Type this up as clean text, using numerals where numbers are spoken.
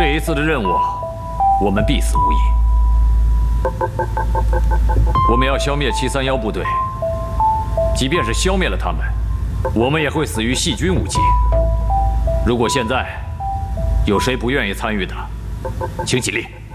这一次的任务，我们必死无疑。我们要消灭731部队，即便是消灭了他们，我们也会死于细菌武器。如果现在有谁不愿意参与的，请起立。